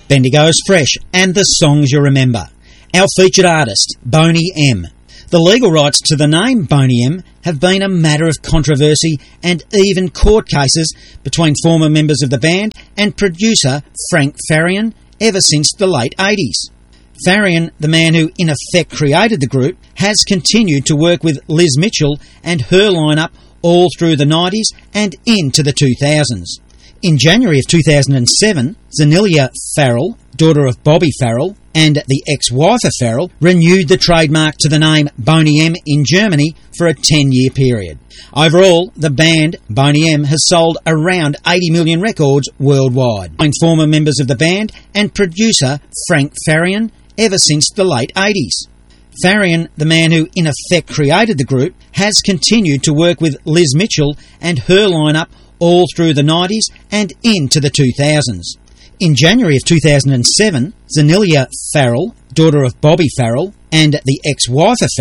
Bendigo's Fresh and the songs you remember. Our featured artist, Boney M. The legal rights to the name Boney M have been a matter of controversy and even court cases between former members of the band and producer Frank Farian ever since the late 80s. Farian, the man who in effect created the group, has continued to work with Liz Mitchell and her lineup all through the 90s and into the 2000s. In January of 2007, Zanilia Farrell, daughter of Bobby Farrell, and the ex-wife of Farrell, renewed the trademark to the name Boney M in Germany for a 10-year period. Overall, the band, Boney M, has sold around 80 million records worldwide. Former members of the band and producer Frank Farian ever since the late 80s. Farian, the man who in effect created the group, has continued to work with Liz Mitchell and her lineup all through the 90s and into the 2000s. In January of 2007, Zanilia Farrell, daughter of Bobby Farrell, and the ex-wife of